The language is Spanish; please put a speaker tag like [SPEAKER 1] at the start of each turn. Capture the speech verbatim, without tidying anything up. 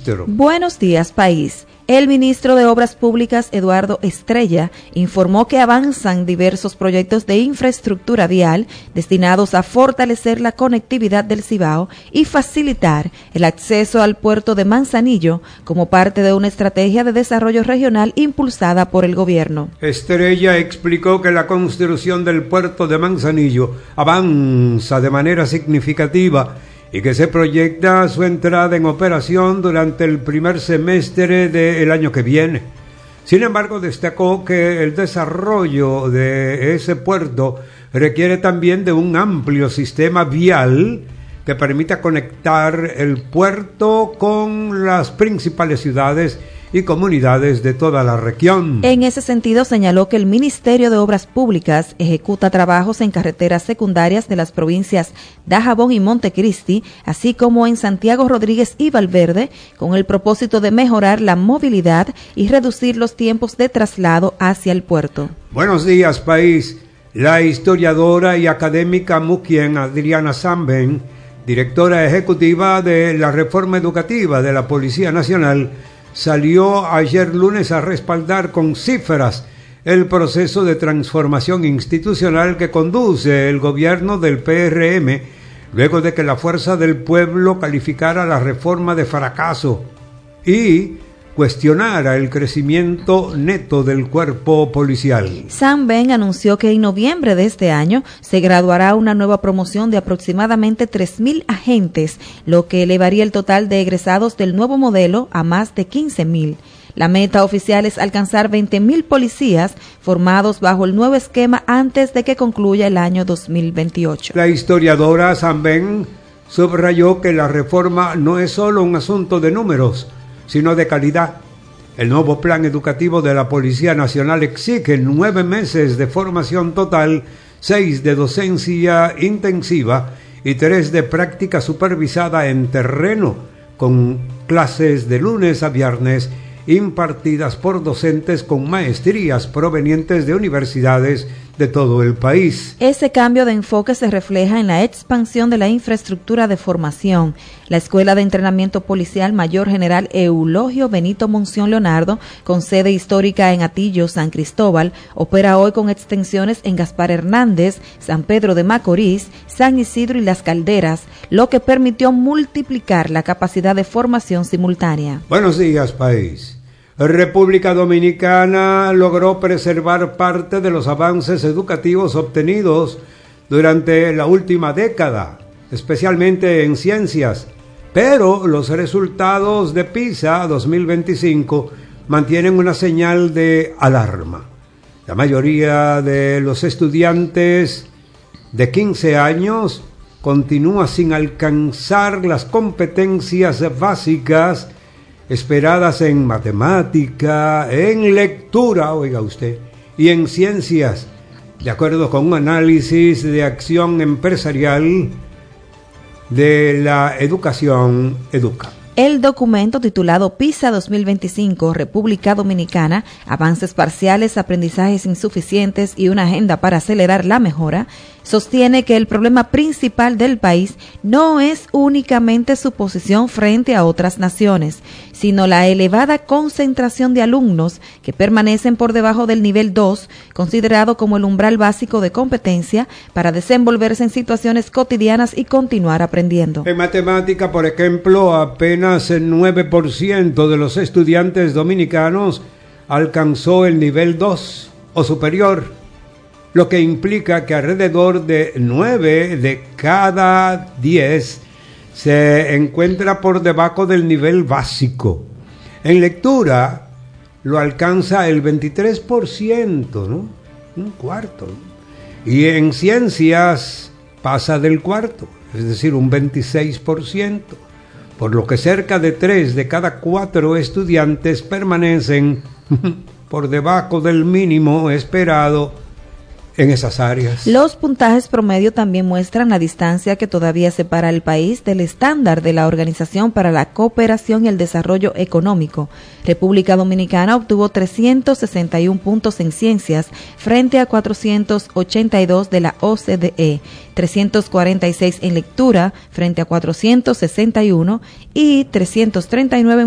[SPEAKER 1] ministro.
[SPEAKER 2] Buenos días, país. El ministro de Obras Públicas, Eduardo Estrella, informó que avanzan diversos proyectos de infraestructura vial destinados a fortalecer la conectividad del Cibao y facilitar el acceso al puerto de Manzanillo como parte de una estrategia de desarrollo regional impulsada por el gobierno.
[SPEAKER 1] Estrella explicó que la construcción del puerto de Manzanillo avanza de manera significativa y que se proyecta su entrada en operación durante el primer semestre del año que viene. Sin embargo, destacó que el desarrollo de ese puerto requiere también de un amplio sistema vial que permita conectar el puerto con las principales ciudades y comunidades de toda la región.
[SPEAKER 2] En ese sentido, señaló que el Ministerio de Obras Públicas ejecuta trabajos en carreteras secundarias de las provincias Dajabón y Montecristi, así como en Santiago Rodríguez y Valverde, con el propósito de mejorar la movilidad y reducir los tiempos de traslado hacia el puerto.
[SPEAKER 1] Buenos días, país. La historiadora y académica muquien Adriana Samben, directora ejecutiva de la Reforma Educativa de la Policía Nacional, salió ayer lunes a respaldar con cifras el proceso de transformación institucional que conduce el gobierno del P R M, luego de que la Fuerza del Pueblo calificara la reforma de fracaso y cuestionara el crecimiento neto del cuerpo policial.
[SPEAKER 2] Samben anunció que en noviembre de este año se graduará una nueva promoción de aproximadamente tres mil agentes, lo que elevaría el total de egresados del nuevo modelo a más de quince mil. La meta oficial es alcanzar veinte mil policías formados bajo el nuevo esquema antes de que concluya el año dos mil veintiocho.
[SPEAKER 1] La historiadora Samben subrayó que la reforma no es solo un asunto de números, sino de calidad. El nuevo plan educativo de la Policía Nacional exige nueve meses de formación total, seis de docencia intensiva y tres de práctica supervisada en terreno, con clases de lunes a viernes impartidas por docentes con maestrías provenientes de universidades de todo el país.
[SPEAKER 2] Ese cambio de enfoque se refleja en la expansión de la infraestructura de formación. La Escuela de Entrenamiento Policial Mayor General Eulogio Benito Monción Leonardo, con sede histórica en Atillo, San Cristóbal, opera hoy con extensiones en Gaspar Hernández, San Pedro de Macorís, San Isidro y Las Calderas, lo que permitió multiplicar la capacidad de formación simultánea.
[SPEAKER 1] Buenos días, país. República Dominicana logró preservar parte de los avances educativos obtenidos durante la última década, especialmente en ciencias, pero los resultados de PISA dos mil veinticinco mantienen una señal de alarma. La mayoría de los estudiantes de quince años continúa sin alcanzar las competencias básicas esperadas en matemática, en lectura, oiga usted, y en ciencias, de acuerdo con un análisis de acción empresarial de la educación Educa.
[SPEAKER 2] El documento titulado PISA dos mil veinticinco, República Dominicana, avances parciales, aprendizajes insuficientes y una agenda para acelerar la mejora, sostiene que el problema principal del país no es únicamente su posición frente a otras naciones, sino la elevada concentración de alumnos que permanecen por debajo del nivel dos, considerado como el umbral básico de competencia para desenvolverse en situaciones cotidianas y continuar aprendiendo.
[SPEAKER 1] En matemática, por ejemplo, apenas el nueve por ciento de los estudiantes dominicanos alcanzó el nivel dos o superior, lo que implica que alrededor de nueve de cada diez se encuentra por debajo del nivel básico. En lectura lo alcanza el veintitrés por ciento, ¿no? Un cuarto, ¿no? Y en ciencias pasa del cuarto, es decir, un veintiséis por ciento, por lo que cerca de tres de cada cuatro estudiantes permanecen por debajo del mínimo esperado en esas áreas.
[SPEAKER 2] Los puntajes promedio también muestran la distancia que todavía separa al país del estándar de la Organización para la Cooperación y el Desarrollo Económico. República Dominicana obtuvo trescientos sesenta y uno puntos en ciencias frente a cuatrocientos ochenta y dos de la O C D E, trescientos cuarenta y seis en lectura frente a cuatrocientos sesenta y uno y trescientos treinta y nueve en